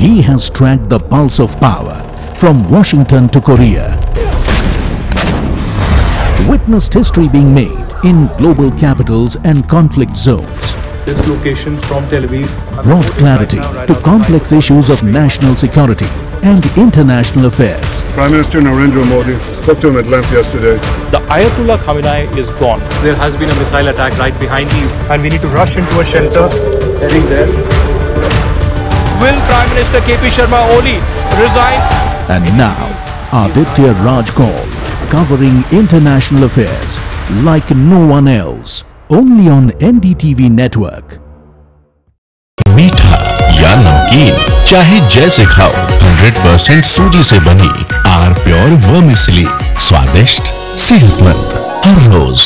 He has tracked the pulse of power from Washington to Korea. Witnessed history being made in global capitals and conflict zones. This location from Tel Aviv Brought clarity to complex issues of national security and international affairs. Prime Minister Narendra Modi spoke to him at length yesterday. The Ayatollah Khamenei is gone. There has been a missile attack right behind me and we need to rush into a shelter. Heading there. Will Prime Minister KP Sharma Oli resign? And now, Aditya Raj Kaul, covering international affairs like no one else. Only on NDTV network. मीठा या नमकीन चाहे जैसे खाओ 100% सूजी से बनी are pure vermicelli स्वादिष्ट सेहतमंद हर रोज।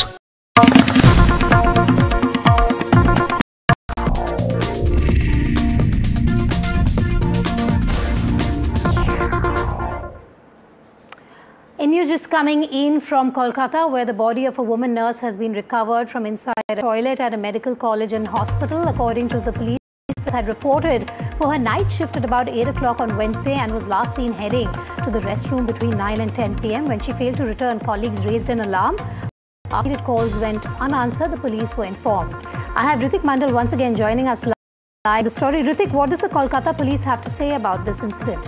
News is coming in from Kolkata, where the body of a woman nurse has been recovered from inside a toilet at a medical college and hospital. According to the police, had reported for her night shift at about 8 o'clock on Wednesday and was last seen heading to the restroom between 9 and 10 p.m. When she failed to return, colleagues raised an alarm. After calls went unanswered, the police were informed. I have Ritik Mandal once again joining us live. The story, Ritik, what does the Kolkata police have to say about this incident?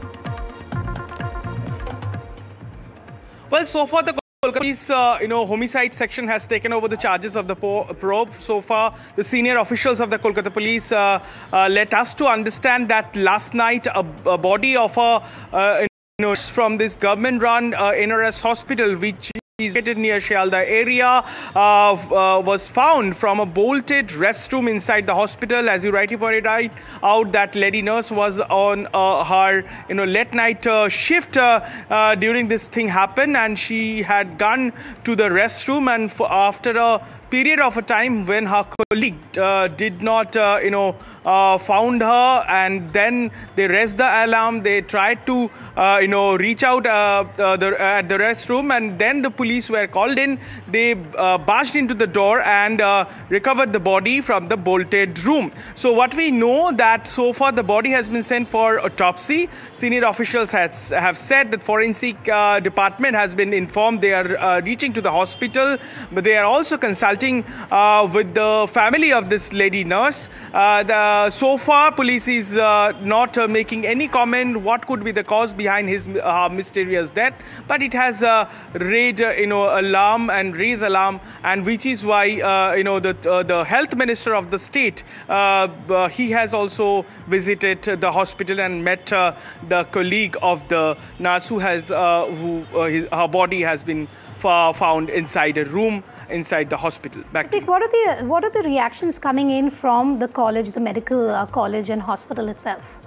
Well, so far the Kolkata Police, homicide section has taken over the charges of the probe. So far, the senior officials of the Kolkata Police let us to understand that last night a body of a from this government-run NRS hospital, which is located near Shialda area, was found from a bolted restroom inside the hospital. As you rightly pointed out, that lady nurse was on her late night shift during this thing happened, and she had gone to the restroom, and after a period of a time when her colleague did not found her, and then they raised the alarm. They tried to reach out at the restroom, and then the police were called in. They barged into the door and recovered the body from the bolted room. So what we know that so far the body has been sent for autopsy. Senior officials have said that forensic department has been informed. They are reaching to the hospital, but they are also consulting with the family of this lady nurse. So far, police is not making any comment what could be the cause behind his mysterious death, but it has raised alarm, and which is why the health minister of the state he has also visited the hospital and met the colleague of the nurse who has her body has been found inside a room inside the hospital. What are the reactions coming in from the college, the medical college and hospital itself?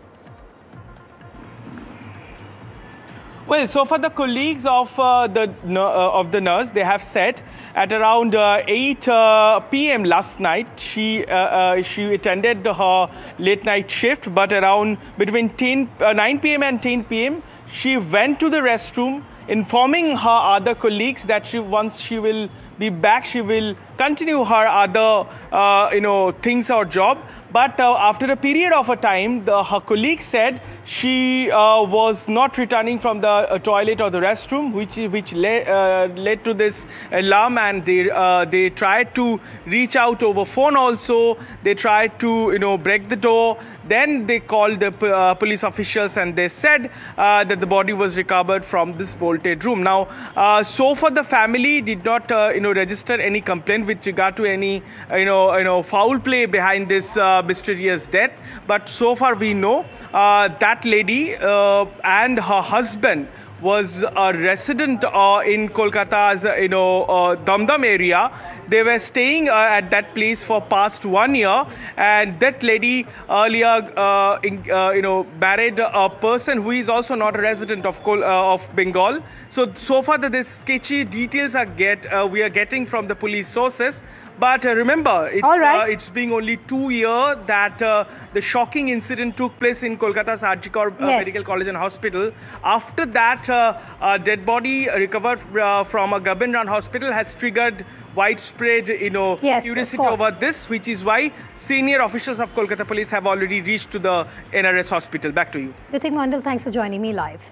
Well, so far the colleagues of the nurse, they have said at around 8 p.m. last night she attended her late night shift, but around between 9 p.m. and 10 p.m. she went to the restroom, informing her other colleagues that once she will be back, she will continue her other things or job. But after a period of a time, her colleague said she was not returning from the toilet or the restroom, which led to this alarm, and they tried to reach out over phone also. They tried to break the door. Then they called the police officials, and they said that the body was recovered from this bolted room. Now, so far the family did not register any complaint with regard to any foul play behind this mysterious death. But so far we know that lady and her husband was a resident in Kolkata's Damdam area. They were staying at that place for past 1 year, and that lady earlier married a person who is also not a resident of Bengal. So far that these sketchy details we are getting from the police sources. But remember, it's been only 2 years that the shocking incident took place in Kolkata's RG Kar Medical College and Hospital. After that, a dead body recovered from a government-run hospital has triggered widespread, Yes, curiosity over this, which is why senior officials of Kolkata Police have already reached to the NRS hospital. Back to you. Ritik Mandal, thanks for joining me live.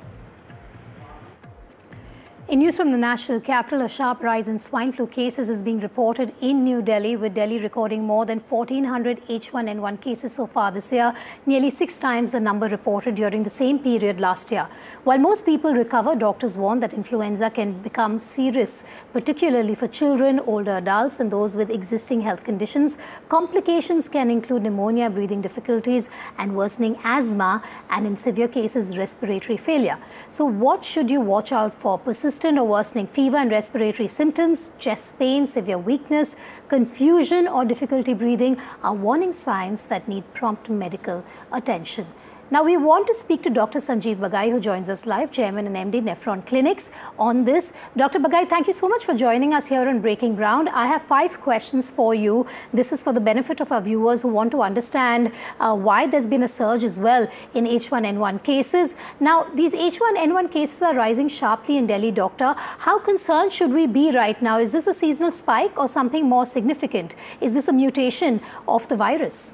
In news from the national capital, a sharp rise in swine flu cases is being reported in New Delhi, with Delhi recording more than 1,400 H1N1 cases so far this year, nearly 6 times the number reported during the same period last year. While most people recover, doctors warn that influenza can become serious, particularly for children, older adults and those with existing health conditions. Complications can include pneumonia, breathing difficulties and worsening asthma, and in severe cases, respiratory failure. So what should you watch out for? Persistent or worsening fever and respiratory symptoms, chest pain, severe weakness, confusion or difficulty breathing are warning signs that need prompt medical attention. Now, we want to speak to Dr. Sanjeev Bagai, who joins us live, Chairman and MD, Nephron Clinics, on this. Dr. Bagai, thank you so much for joining us here on Breaking Ground. I have 5 questions for you. This is for the benefit of our viewers who want to understand why there's been a surge as well in H1N1 cases. Now, these H1N1 cases are rising sharply in Delhi, Doctor. How concerned should we be right now? Is this a seasonal spike or something more significant? Is this a mutation of the virus?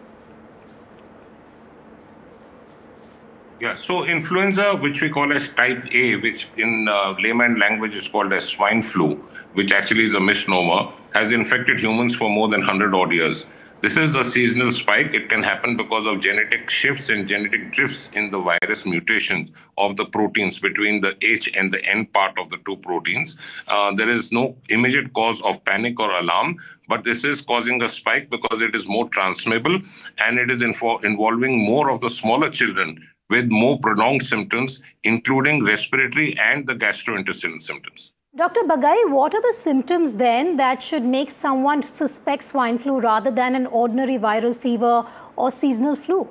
Yeah, so influenza, which we call as type A, which in layman language is called as swine flu, which actually is a misnomer, has infected humans for more than 100 odd years. This is a seasonal spike. It can happen because of genetic shifts and genetic drifts in the virus mutations of the proteins between the H and the N part of the 2 proteins. There is no immediate cause of panic or alarm, but this is causing a spike because it is more transmissible and it is involving more of the smaller children with more prolonged symptoms, including respiratory and the gastrointestinal symptoms. Dr. Bagai, what are the symptoms then that should make someone suspect swine flu rather than an ordinary viral fever or seasonal flu?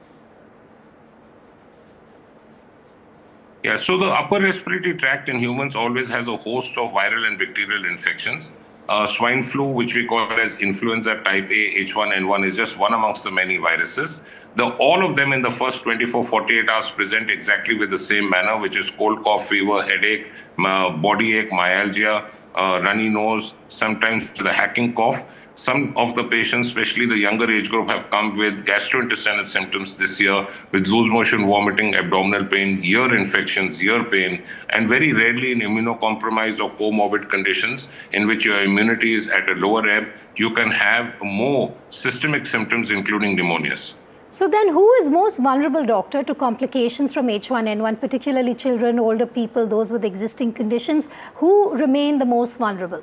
Yeah, so the upper respiratory tract in humans always has a host of viral and bacterial infections. Swine flu, which we call as influenza type A, H1N1, is just one amongst the many viruses. All of them in the first 24-48 hours present exactly with the same manner, which is cold, cough, fever, headache, body ache, myalgia, runny nose, sometimes the hacking cough. Some of the patients, especially the younger age group, have come with gastrointestinal symptoms this year, with loose motion, vomiting, abdominal pain, ear infections, ear pain, and very rarely in immunocompromised or comorbid conditions in which your immunity is at a lower ebb, you can have more systemic symptoms, including pneumonias. So then who is most vulnerable, doctor, to complications from H1N1, particularly children, older people, those with existing conditions? Who remain the most vulnerable?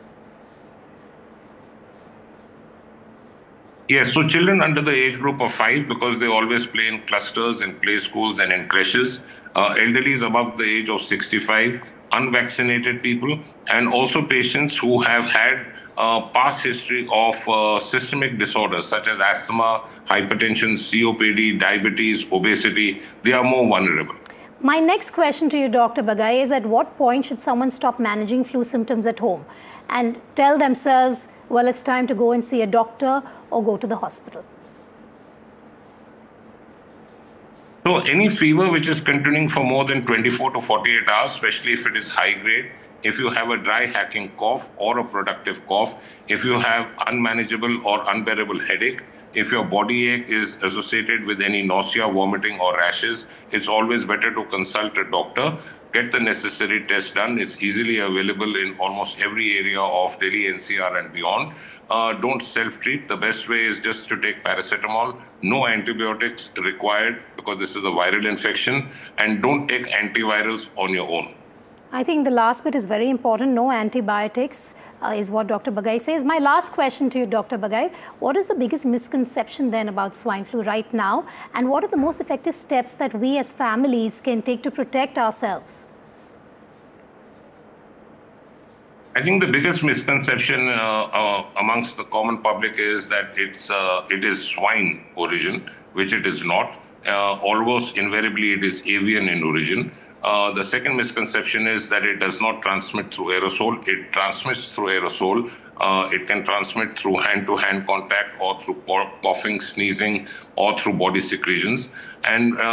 Yes, so children under the age group of 5, because they always play in clusters, in play schools and in creches. Elderly is above the age of 65, unvaccinated people, and also patients who have had past history of systemic disorders such as asthma, hypertension, COPD, diabetes, obesity. They are more vulnerable. My next question to you, Dr. Bagai, is at what point should someone stop managing flu symptoms at home and tell themselves, well, it's time to go and see a doctor or go to the hospital? So any fever which is continuing for more than 24 to 48 hours, especially if it is high grade, if you have a dry hacking cough or a productive cough, if you have unmanageable or unbearable headache, if your body ache is associated with any nausea, vomiting or rashes, it's always better to consult a doctor, get the necessary tests done. It's easily available in almost every area of Delhi NCR and beyond. Don't self-treat. The best way is just to take paracetamol. No antibiotics required because this is a viral infection, and don't take antivirals on your own. I think the last bit is very important. No antibiotics is what Dr. Bagai says. My last question to you, Dr. Bagai, what is the biggest misconception then about swine flu right now? And what are the most effective steps that we as families can take to protect ourselves? I think the biggest misconception amongst the common public is that it is swine origin, which it is not. Almost invariably, it is avian in origin. The second misconception is that it does not transmit through aerosol. It transmits through aerosol. It can transmit through hand-to-hand contact or through coughing, sneezing, or through body secretions. And